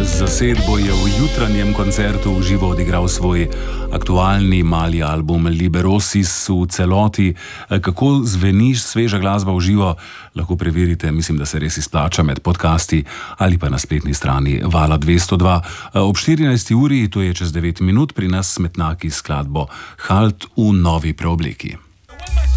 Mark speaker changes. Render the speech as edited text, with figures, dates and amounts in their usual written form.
Speaker 1: zasedbo je v jutranjem koncertu v živo odigral svoj aktualni mali album Liberosis v celoti. Kako zveni sveža glasba v živo, lahko preverite, mislim, da se res izplača med podcasti ali pa na spletni strani Vala 202. Ob 14. uri, to je čez 9 minut, pri nas Smetnjaki s skladbo Halt v novi preobleki.